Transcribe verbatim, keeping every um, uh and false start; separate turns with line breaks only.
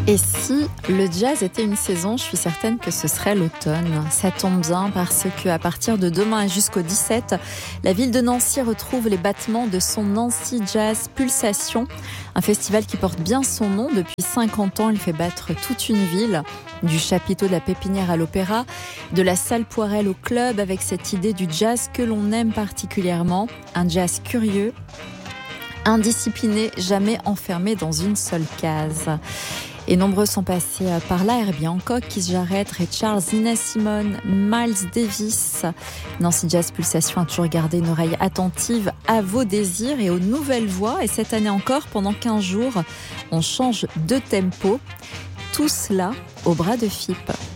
Et si le jazz était une saison, je suis certaine que ce serait l'automne. Ça tombe bien parce qu'à partir de demain et jusqu'au dix-sept, la ville de Nancy retrouve les battements de son Nancy Jazz Pulsation, un festival qui porte bien son nom. Depuis cinquante ans, il fait battre toute une ville, du chapiteau de la Pépinière à l'Opéra, de la salle Poirel au club, avec cette idée du jazz que l'on aime particulièrement, un jazz curieux, indiscipliné, jamais enfermé dans une seule case. Et nombreux sont passés par là, Herbie Hancock, Keith Jarrett, Ray Charles, Nina Simone, Miles Davis. Nancy Jazz Pulsation a toujours gardé une oreille attentive à vos désirs et aux nouvelles voix. Et cette année encore, pendant quinze jours, on change de tempo. Tout cela au bras de F I P.